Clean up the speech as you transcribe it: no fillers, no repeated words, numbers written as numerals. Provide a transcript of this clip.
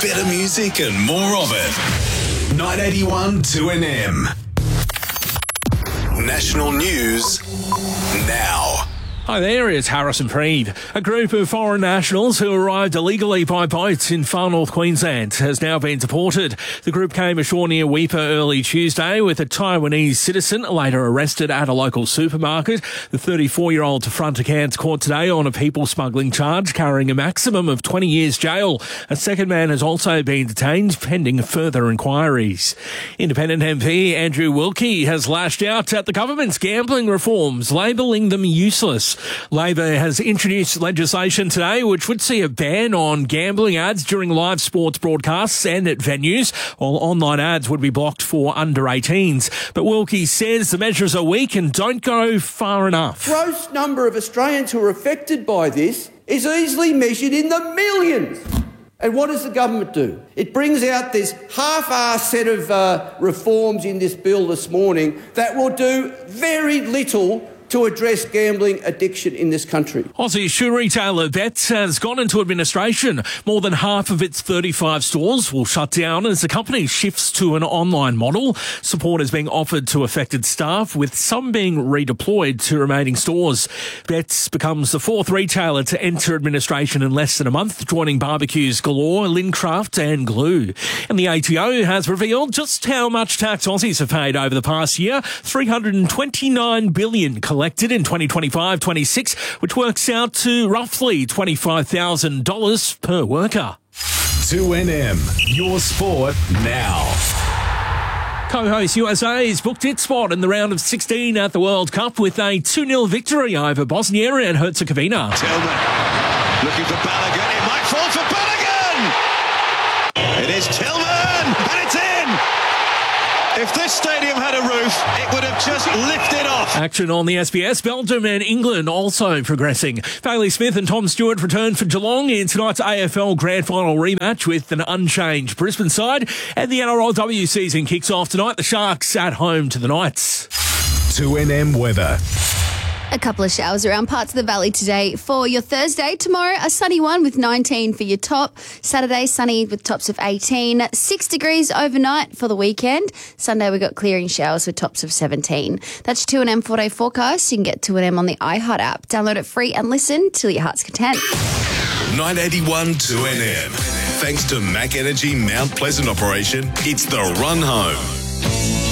Better music and more of it. 981 2NM. National news now. Hi there, it's Harrison Preed. A group of foreign nationals who arrived illegally by boat in far north Queensland has now been deported. The group came ashore near Weipa early Tuesday with a Taiwanese citizen later arrested at a local supermarket. The 34-year-old to front a Cairns court today on a people smuggling charge carrying a maximum of 20 years jail. A second man has also been detained pending further inquiries. Independent MP Andrew Wilkie has lashed out at the government's gambling reforms, labelling them useless. Labor has introduced legislation today which would see a ban on gambling ads during live sports broadcasts and at venues, while online ads would be blocked for under 18s. But Wilkie says the measures are weak and don't go far enough. The gross number of Australians who are affected by this is easily measured in the millions. And what does the government do? It brings out this half-assed set of reforms in this bill this morning that will do very little to address gambling addiction in this country. Aussie shoe retailer Betts has gone into administration. More than half of its 35 stores will shut down as the company shifts to an online model. Support is being offered to affected staff, with some being redeployed to remaining stores. Betts becomes the fourth retailer to enter administration in less than a month, joining Barbecues Galore, Lincraft and Glue. And the ATO has revealed just how much tax Aussies have paid over the past year. $329 billion collected in 2025-26, which works out to roughly $25,000 per worker. 2NM, your sport now. Co-host USA has booked its spot in the round of 16 at the World Cup with a 2-0 victory over Bosnia and Herzegovina. Tillman looking for Balogun. It might fall for Balogun. It is Tillman, and it's in. If this stadium had a roof, it would have just lifted off. Action on the SBS. Belgium and England also progressing. Bailey Smith and Tom Stewart return for Geelong in tonight's AFL Grand Final rematch with an unchanged Brisbane side. And the NRLW season kicks off tonight. The Sharks at home to the Knights. 2NM weather. A couple of showers around parts of the valley today for your Thursday. Tomorrow, a sunny one with 19 for your top. Saturday, sunny with tops of 18. 6 degrees overnight for the weekend. Sunday, we've got clearing showers with tops of 17. That's 2NM 4-day forecast. You can get 2NM on the iHeart app. Download it free and listen till your heart's content. 981 2NM. Thanks to Mac Energy Mount Pleasant operation, it's the run home.